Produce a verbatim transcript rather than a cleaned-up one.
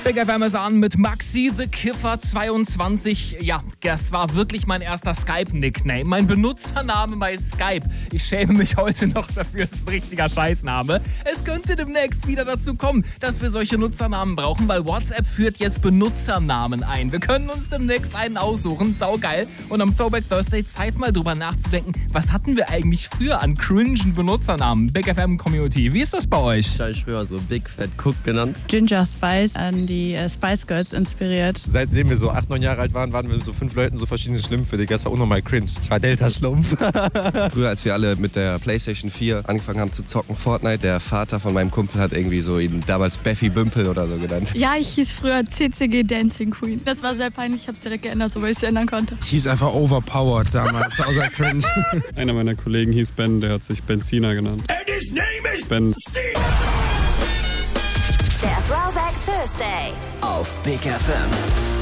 Big F M ist an mit Maxi the Kiffer zweiundzwanzig. Ja, das war wirklich mein erster Skype-Nickname. Mein Benutzername bei Skype. Ich schäme mich heute noch dafür, es ist ein richtiger Scheißname. Es könnte demnächst wieder dazu kommen, dass wir solche Nutzernamen brauchen, weil WhatsApp führt jetzt Benutzernamen ein. Wir können uns demnächst einen aussuchen, saugeil. Und am Throwback Thursday Zeit mal drüber nachzudenken, was hatten wir eigentlich früher an cringen Benutzernamen? Big F M Community, wie ist das bei euch? Ich habe früher so Big Fat Cook genannt. Ginger Spice, an die äh, Spice Girls inspiriert. Seitdem wir so acht, neun Jahre alt waren, waren wir mit so fünf Leuten so verschiedene Schlümpfe. Das war unnormal cringe. Ich war Delta-Schlumpf. Früher, als wir alle mit der PlayStation vier angefangen haben zu zocken, Fortnite, der Vater von meinem Kumpel hat irgendwie so ihn damals Beffy Bümpel oder so genannt. Ja, ich hieß früher C C G Dancing Queen. Das war sehr peinlich, ich habe es direkt geändert, so weil ich es ändern konnte. Ich hieß einfach Overpowered damals, außer cringe. Einer meiner Kollegen hieß Ben, der hat sich Benziner genannt. And his name is Ben. Der Throwback Thursday auf Big F M.